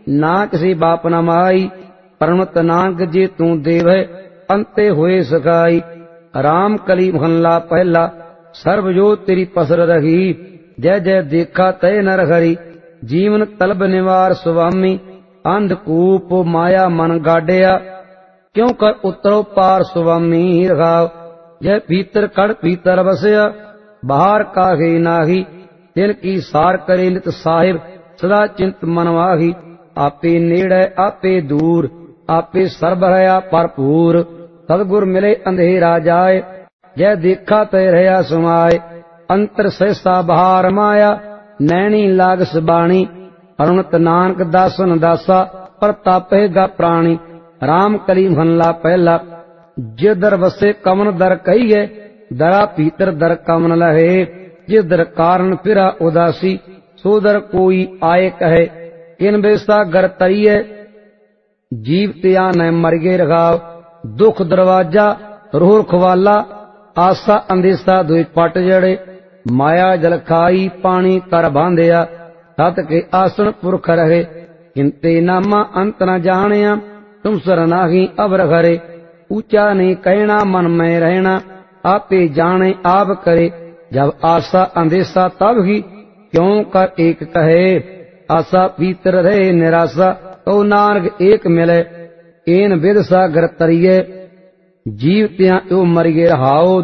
ना किसी बाप न माई। परमत नानक जे तू देवै अंते होए सखाई। राम कली महला पहला सर्व जो तेरी पसर रही। जय जय देखा तय नर हरि जीवन तलब निवार स्वामी। अंधकूप माया मन गाड़िया क्यों कर उतरो पार स्वामी रखाव। जय भीतर कड़ भीतर बसया बाहर काहे नाही। तिन की सार करे नित साहिब सदा चिंत मन वाही। आपे नेड़े आपे दूर आपे सर्ब रहा भरपूर। सतगुर मिले अंधेरा जाए जय देखा तय रहा समाए। अंतर सहसा बहार माया नैनी लागस बाणी। अरुणत नानक दासन दासा प्रतापेगा प्राणी। राम कली महला पहला जे दर वसे कमन दर कहिए दरा भीतर दर कमन लहे। जिस दर कारण फिरा उदासी सो दर कोई आए कहे। इन बेसा गर तरिए जीव त्या न मरगे रखाव। दुख दरवाजा रोह खवाला आसा अंदेसा दुई पट जड़े। माया जल खाई पानी कर बांधिया सत के आसन पुरख रहे। इनते नामा अंत न जानिया तुम सरनाही अब रखरे। ऊंचा नहीं कहना मन में रहना आपे जाने आप करे। जब आशा अंदेशा तब ही क्यों कर एक कहे। आशा भीतर रहे निराशा तो नानक एक मिले। एन विद सागर तरिए जीव त्या यो मर गे रहाओ।